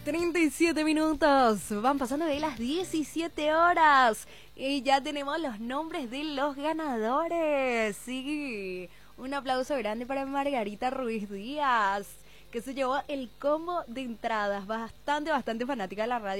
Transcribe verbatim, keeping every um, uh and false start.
treinta y siete minutos, van pasando de las diecisiete horas y ya tenemos los nombres de los ganadores. Sí, un aplauso grande para Margarita Ruiz Díaz, que se llevó el combo de entradas, bastante, bastante fanática de la radio.